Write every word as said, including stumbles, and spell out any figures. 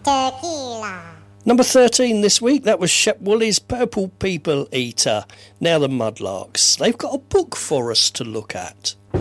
Tequila. Number thirteen this week, that was Shep Woolley's Purple People Eater. Now the Mudlarks. They've got a book for us to look at.